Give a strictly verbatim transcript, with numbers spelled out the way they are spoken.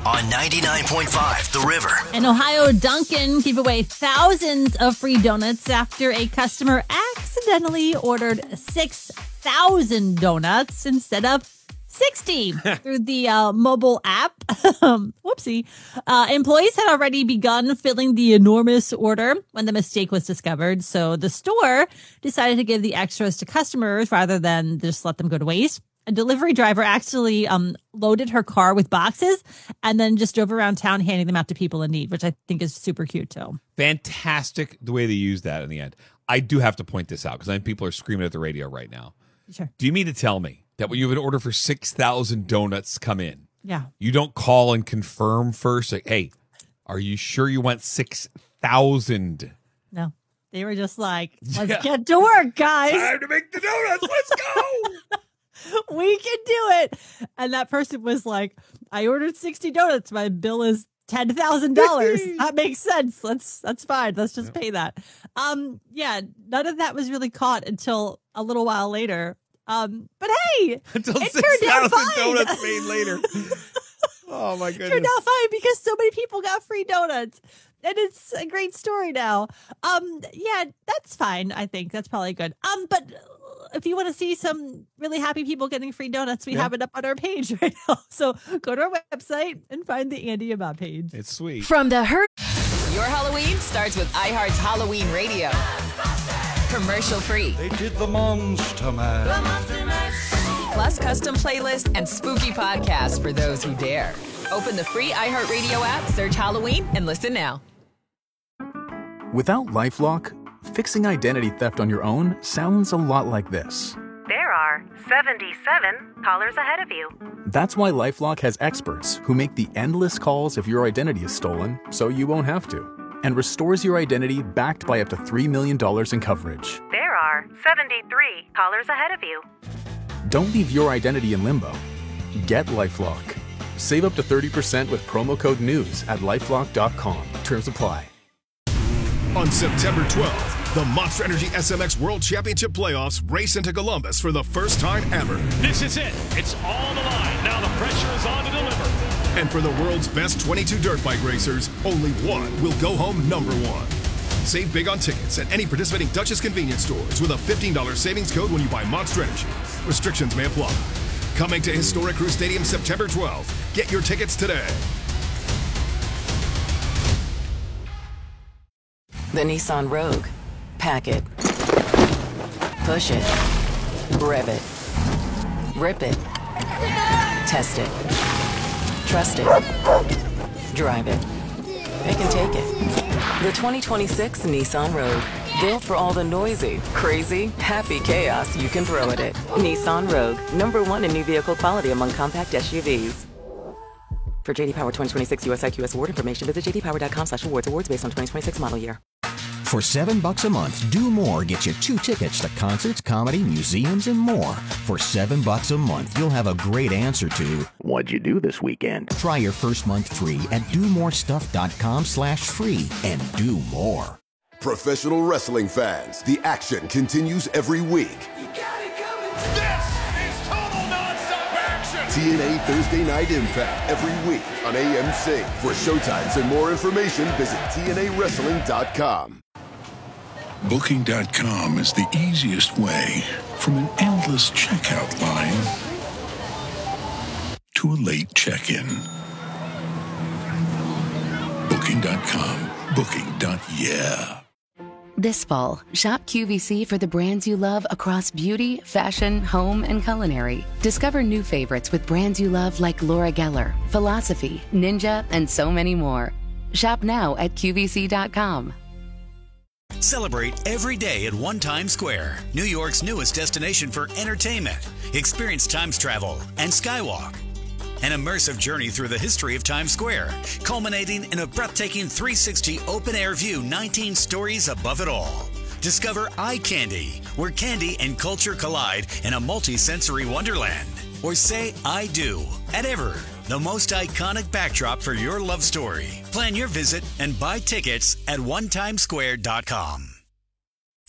on ninety-nine point five The River. In Ohio, Dunkin' gave away thousands of free donuts after a customer accidentally ordered six thousand donuts instead of sixty through the uh, mobile app. Whoopsie. Uh, employees had already begun filling the enormous order when the mistake was discovered. So the store decided to give the extras to customers rather than just let them go to waste. A delivery driver actually um, loaded her car with boxes and then just drove around town handing them out to people in need, which I think is super cute too. Fantastic the way they used that in the end. I do have to point this out because I think people are screaming at the radio right now. Sure. Do you mean to tell me that when you have an order for six thousand donuts come in, yeah, you don't call and confirm first? Like, hey, are you sure you want six thousand? No. They were just like, let's Yeah. get to work, guys. Time to make the donuts. Let's go. We can do it. And that person was like, I ordered sixty donuts. My bill is ten thousand dollars. That makes sense. Let's, that's fine. Let's just pay that. Um, yeah, none of that was really caught until a little while later. Um, but hey, Until it six turned out thousand fine. donuts made later. Oh, my It goodness. turned out fine because so many people got free donuts. And it's a great story now. Um, yeah, that's fine. I think that's probably good. Um, but if you want to see some really happy people getting free donuts, we Yeah. have it up on our page right now. So go to our website and find the Andy About page. It's sweet. From the Hurt. Your Halloween starts with iHeart's Halloween Radio. Commercial free. They did the Monster Mash. Plus custom playlist and spooky podcasts for those who dare. Open the free iHeartRadio app, search Halloween, and listen now. Without LifeLock, fixing identity theft on your own sounds a lot like this. There are seventy-seven callers ahead of you. That's why LifeLock has experts who make the endless calls if your identity is stolen, so you won't have to, and restores your identity backed by up to three million dollars in coverage. There are seventy-three callers ahead of you. Don't leave your identity in limbo. Get LifeLock. Save up to thirty percent with promo code NEWS at lifelock dot com. Terms apply. On September twelfth, the Monster Energy S M X World Championship Playoffs race into Columbus for the first time ever. This is it. It's all the line. Now the pressure is on to deliver. And for the world's best twenty-two dirt bike racers, only one will go home number one. Save big on tickets at any participating Duchess convenience stores with a fifteen dollars savings code when you buy Monster Energy. Restrictions may apply. Coming to Historic Crew Stadium September twelfth. Get your tickets today. The Nissan Rogue. Pack it. Push it. Rev it. Rip it. Test it. Trust it. Drive it. It can take it. The twenty twenty-six Nissan Rogue. Built for all the noisy, crazy, happy chaos you can throw at it. Nissan Rogue. Number one in new vehicle quality among compact S U Vs. For J D Power twenty twenty-six U S I Q S award information, visit j d power dot com slash awards. Awards based on twenty twenty-six model year. For seven bucks a month, Do More gets you two tickets to concerts, comedy, museums, and more. For seven bucks a month, you'll have a great answer to what'd you do this weekend? Try your first month free at do more stuff dot com slash free and do more. Professional wrestling fans, the action continues every week. This is total nonstop action. T N A Thursday Night Impact every week on A M C. For showtimes and more information, visit T N A wrestling dot com. Booking dot com is the easiest way from an endless checkout line to a late check-in. Booking dot com. Booking. Yeah. This fall, shop Q V C for the brands you love across beauty, fashion, home, and culinary. Discover new favorites with brands you love like Laura Geller, Philosophy, Ninja, and so many more. Shop now at Q V C dot com. Celebrate every day at One Times Square, New York's newest destination for entertainment. Experience Times travel and Skywalk. An immersive journey through the history of Times Square, culminating in a breathtaking three sixty open-air view nineteen stories above it all. Discover Eye Candy, where candy and culture collide in a multi-sensory wonderland. Or say I do at Ever, the most iconic backdrop for your love story. Plan your visit and buy tickets at one times square dot com.